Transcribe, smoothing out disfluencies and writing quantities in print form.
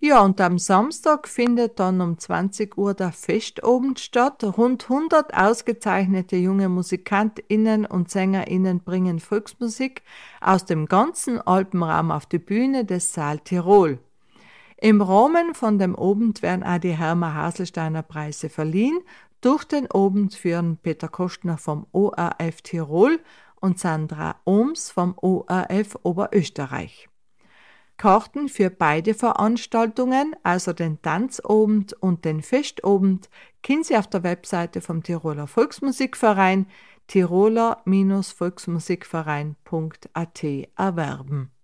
Ja, und am Samstag findet dann um 20 Uhr der Festabend statt. Rund 100 ausgezeichnete junge MusikantInnen und SängerInnen bringen Volksmusik aus dem ganzen Alpenraum auf die Bühne des Saal Tirol. Im Rahmen von dem Abend werden auch die Hermer Haselsteiner Preise verliehen. Durch den Abend führen Peter Kostner vom ORF Tirol und Sandra Ohms vom ORF Oberösterreich. Karten für beide Veranstaltungen, also den Tanzabend und den Festabend, können Sie auf der Webseite vom Tiroler Volksmusikverein tiroler-volksmusikverein.at erwerben.